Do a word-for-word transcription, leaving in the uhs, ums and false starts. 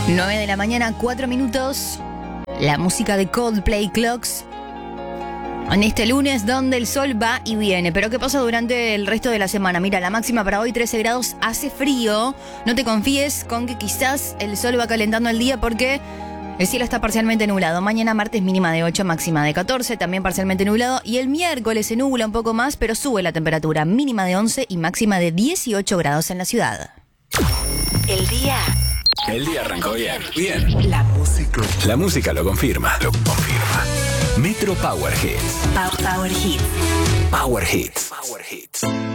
nueve de la mañana, cuatro minutos. La música de Coldplay, Clocks. En este lunes donde el sol va y viene. Pero ¿qué pasa durante el resto de la semana? Mira, la máxima para hoy trece grados, hace frío. No te confíes con que quizás el sol va calentando el día porque el cielo está parcialmente nublado. Mañana martes mínima de ocho, máxima de catorce, también parcialmente nublado. Y el miércoles se nubla un poco más, pero sube la temperatura, mínima de once y máxima de dieciocho grados en la ciudad. El día... El día arrancó bien. Bien. La música. La música lo confirma. Lo confirma. Metro Power Hits. Power Hits. Power Hits. Power Hits.